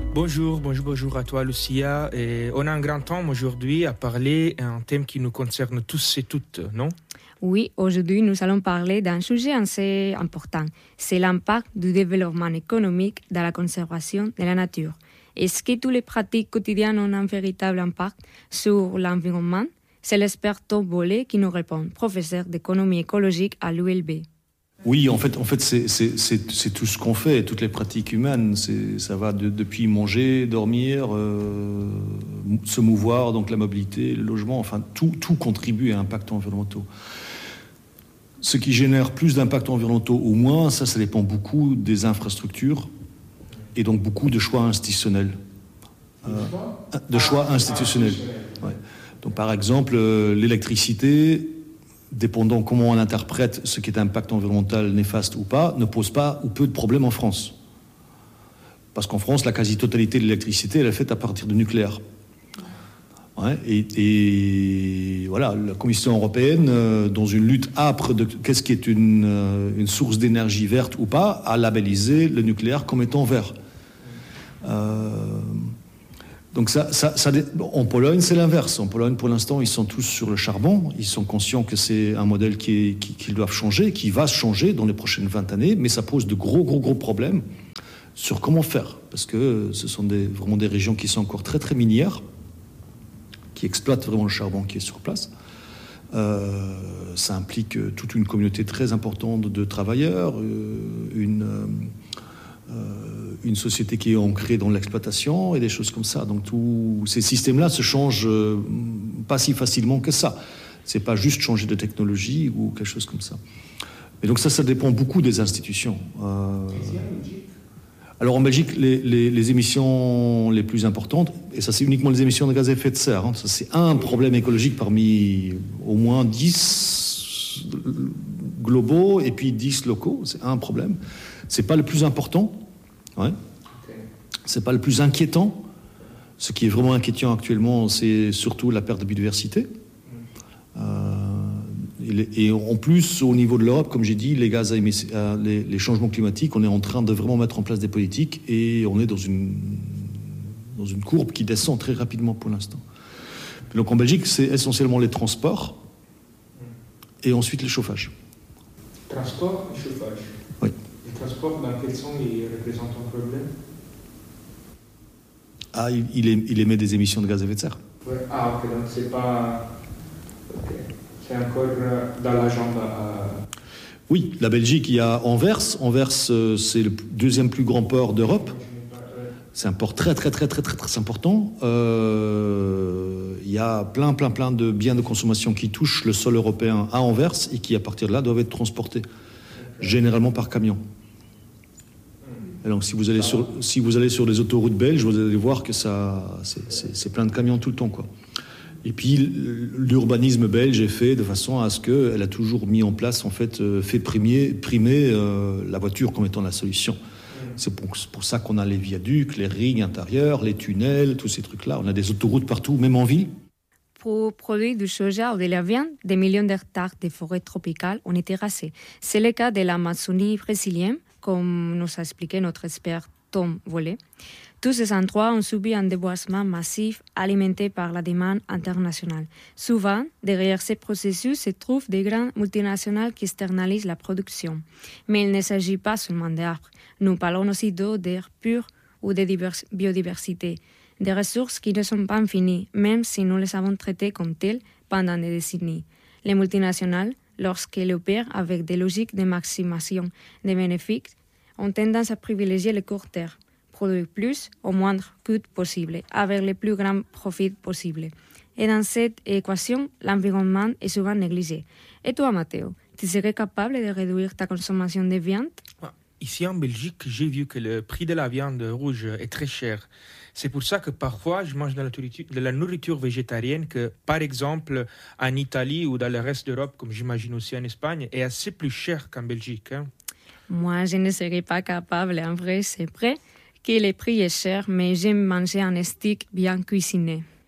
Bonjour à toi Lucia. Et on a un grand temps aujourd'hui à parler d'un thème qui nous concerne tous et toutes, non? Oui, aujourd'hui nous allons parler d'un sujet assez important. C'est l'impact du développement économique dans la conservation de la nature. Est-ce que toutes les pratiques quotidiennes ont un véritable impact sur l'environnement? C'est l'expert Tom Bollet qui nous répond, professeur d'économie écologique à l'ULB. Oui, en fait, c'est tout ce qu'on fait, toutes les pratiques humaines. Ça va depuis manger, dormir, se mouvoir, donc la mobilité, le logement. Enfin, tout contribue à impacts environnementaux. Ce qui génère plus d'impacts environnementaux ou moins, ça dépend beaucoup des infrastructures et donc beaucoup de choix institutionnels. Ouais. Donc, par exemple, l'électricité, dépendant comment on interprète ce qui est impact environnemental néfaste ou pas, ne pose pas ou peu de problèmes en France. Parce qu'en France, la quasi-totalité de l'électricité, elle est faite à partir de nucléaire. Ouais, et voilà, la Commission européenne, dans une lutte âpre de qu'est-ce qui est une source d'énergie verte ou pas, a labellisé le nucléaire comme étant vert. Donc en Pologne, c'est l'inverse. En Pologne, pour l'instant, ils sont tous sur le charbon. Ils sont conscients que c'est un modèle qu'ils doivent changer, qui va changer dans les prochaines 20 années, mais ça pose de gros problèmes sur comment faire. Parce que ce sont vraiment des régions qui sont encore très minières, qui exploitent vraiment le charbon qui est sur place. Ça implique toute une communauté très importante de travailleurs, une société qui est ancrée dans l'exploitation et des choses comme ça. Donc tous ces systèmes-là se changent pas si facilement que ça. C'est pas juste changer de technologie ou quelque chose comme ça. Et donc ça dépend beaucoup des institutions. Alors en Belgique, les émissions les plus importantes, et ça c'est uniquement les émissions de gaz à effet de serre, hein, ça c'est un problème écologique parmi au moins 10 globaux et puis 10 locaux, c'est un problème. C'est pas le plus important, ouais. C'est pas le plus inquiétant. Ce qui est vraiment inquiétant actuellement, c'est surtout la perte de biodiversité. Et en plus, au niveau de l'Europe, comme j'ai dit, les gaz à les changements climatiques, on est en train de vraiment mettre en place des politiques et on est dans une courbe qui descend très rapidement pour l'instant. Donc en Belgique, c'est essentiellement les transports et ensuite le chauffage. Transport et chauffage. Oui. Les transports, dans quel sens ils représentent un problème? Ah, il émet des émissions de gaz à effet de serre. Ouais. Ah, ok, donc c'est pas... Okay. C'est encore dans l'agenda. Oui, la Belgique, il y a Anvers. Anvers, c'est le deuxième plus grand port d'Europe. C'est un port très important. Il y a plein de biens de consommation qui touchent le sol européen à Anvers et qui, à partir de là, doivent être transportés, généralement par camion. Et donc, si vous allez sur les autoroutes belges, vous allez voir que c'est plein de camions tout le temps, quoi. Et puis l'urbanisme belge est fait de façon à ce qu'elle a toujours mis en place, en fait, fait primer la voiture comme étant la solution. C'est pour ça qu'on a les viaducs, les rings intérieurs, les tunnels, tous ces trucs-là. On a des autoroutes partout, même en ville. Pour produire du soja ou de la viande, des millions d'hectares de forêts tropicales ont été rasés. C'est le cas de l'Amazonie brésilienne, comme nous a expliqué notre expert Tom Bollet. Tous ces endroits ont subi un déboisement massif alimenté par la demande internationale. Souvent, derrière ces processus se trouvent des grandes multinationales qui externalisent la production. Mais il ne s'agit pas seulement d'arbres. Nous parlons aussi d'eau, d'air pur ou de biodiversité. Des ressources qui ne sont pas infinies, même si nous les avons traitées comme telles pendant des décennies. Les multinationales, lorsqu'elles opèrent avec des logiques de maximisation des bénéfices, ont tendance à privilégier le court terme, produire plus au moindre coût possible, avec le plus grand profit possible. Et dans cette équation, l'environnement est souvent négligé. Et toi, Matteo, tu serais capable de réduire ta consommation de viande? Ici en Belgique, j'ai vu que le prix de la viande rouge est très cher. C'est pour ça que parfois, je mange de la nourriture végétarienne que, par exemple, en Italie ou dans le reste d'Europe, comme j'imagine aussi en Espagne, est assez plus cher qu'en Belgique. Hein. Moi, je ne serais pas capable. En vrai, c'est vrai que le prix est cher, mais j'aime manger un steak bien cuisiné.